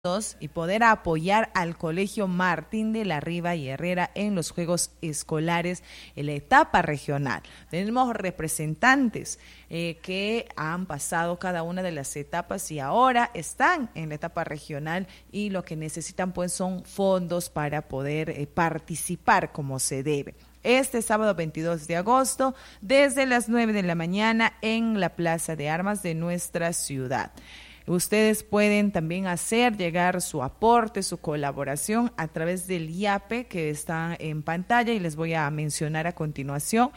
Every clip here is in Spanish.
y poder apoyar al Colegio Martín de la Riva y Herrera en los Juegos Escolares en la etapa regional. Tenemos representantes que han pasado cada una de las etapas y ahora están en la etapa regional y lo que necesitan pues son fondos para poder participar como se debe. Este sábado 22 de agosto, desde las 9 de la mañana en la Plaza de Armas de nuestra ciudad. Ustedes pueden también hacer llegar su aporte, su colaboración a través del IAPE que está en pantalla y les voy a mencionar a continuación,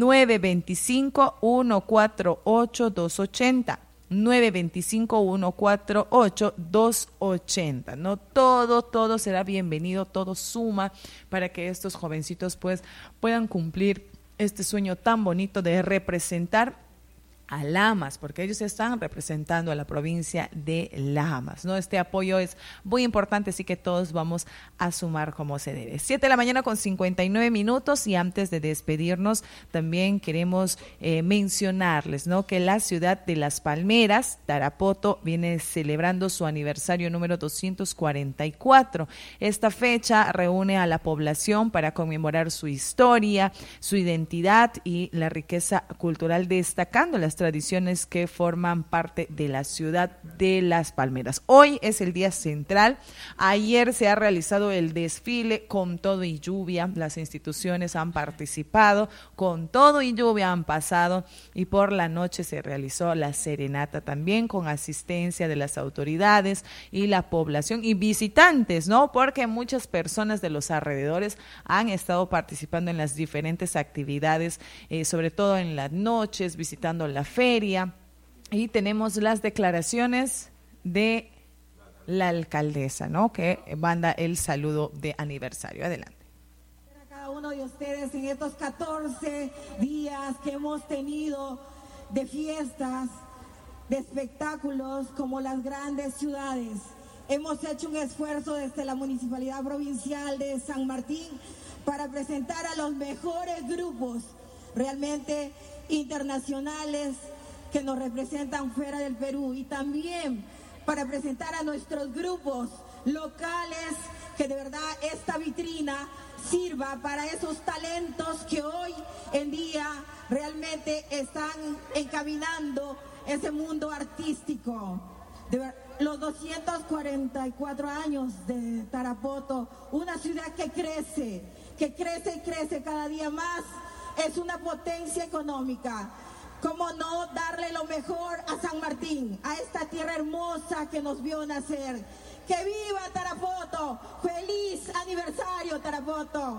925-148-280. 925-148-280, ¿no? Todo será bienvenido, todo suma para que estos jovencitos pues puedan cumplir este sueño tan bonito de representar a Lamas, porque ellos están representando a la provincia de Lamas, ¿no? Este apoyo es muy importante, así que todos vamos a sumar como se debe. 7 de la mañana con 59 minutos y antes de despedirnos también queremos mencionarles, ¿no? Que la ciudad de Las Palmeras, Tarapoto, viene celebrando su aniversario número 244. Esta fecha reúne a la población para conmemorar su historia, su identidad y la riqueza cultural, destacando las tradiciones que forman parte de la ciudad de Las Palmeras. Hoy es el día central. Ayer se ha realizado el desfile con todo y lluvia. Las instituciones han participado, con todo y lluvia han pasado y por la noche se realizó la serenata también con asistencia de las autoridades y la población y visitantes, ¿no? Porque muchas personas de los alrededores han estado participando en las diferentes actividades, sobre todo en las noches, visitando la feria, y tenemos las declaraciones de la alcaldesa, ¿no? Que manda el saludo de aniversario. Adelante. A cada uno de ustedes en estos 14 días que hemos tenido de fiestas, de espectáculos como las grandes ciudades. Hemos hecho un esfuerzo desde la Municipalidad Provincial de San Martín para presentar a los mejores grupos realmente internacionales que nos representan fuera del Perú y también para presentar a nuestros grupos locales, que de verdad esta vitrina sirva para esos talentos que hoy en día realmente están encaminando ese mundo artístico. Los 244 años de Tarapoto, una ciudad que crece y crece cada día más, es una potencia económica. ¿Cómo no darle lo mejor a San Martín, a esta tierra hermosa que nos vio nacer? ¡Que viva Tarapoto! ¡Feliz aniversario, Tarapoto!